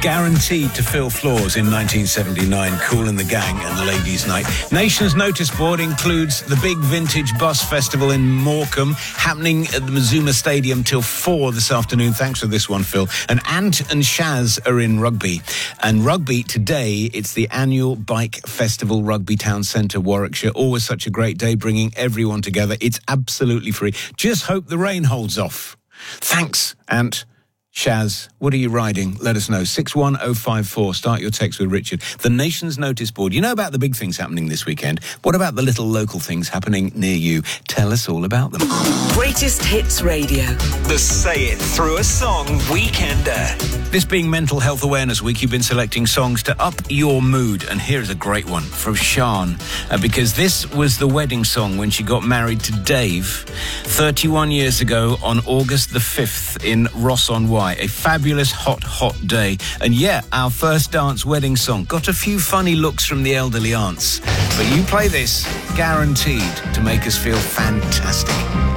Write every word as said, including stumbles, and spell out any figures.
Guaranteed to fill floors in nineteen seventy-nine. Kool and the Gang and Ladies' Night. Nation's notice board includes the big Vintage Bus Festival in Morecambe, happening at the Mazuma Stadium till four this afternoon. Thanks for this one, Phil. And Ant and Shaz are in Rugby. And Rugby today, it's the annual Bike Festival, Rugby Town Centre, Warwickshire. Always such a great day, bringing everyone together. It's absolutely free. Just hope the rain holds off. Thanks, Ant. Shaz, what are you riding? Let us know. six one oh five four. Start your text with Richard. The Nation's notice board. You know about the big things happening this weekend. What about the little local things happening near you? Tell us all about them. Greatest Hits Radio. The Say It Through a Song Weekender. This being Mental Health Awareness Week, you've been selecting songs to up your mood. And here's a great one from Sian. Uh, because this was the wedding song when she got married to Dave thirty-one years ago on August the fifth in Ross-on-Wye. A fabulous hot, hot day. And yeah, our first dance wedding song. Got a few funny looks from the elderly aunts. But you play this, guaranteed to make us feel fantastic.